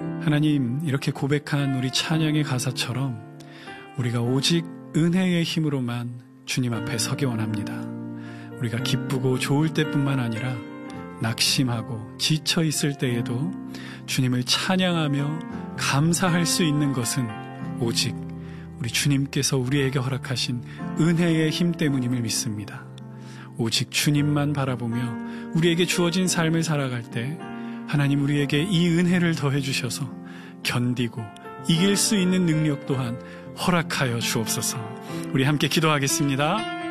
하나님, 이렇게 고백한 우리 찬양의 가사처럼 우리가 오직 은혜의 힘으로만 주님 앞에 서기 원합니다. 우리가 기쁘고 좋을 때뿐만 아니라 낙심하고 지쳐 있을 때에도 주님을 찬양하며 감사할 수 있는 것은 오직 우리 주님께서 우리에게 허락하신 은혜의 힘 때문임을 믿습니다. 오직 주님만 바라보며 우리에게 주어진 삶을 살아갈 때 하나님 우리에게 이 은혜를 더해 주셔서 견디고 이길 수 있는 능력 또한 허락하여 주옵소서. 우리 함께 기도하겠습니다.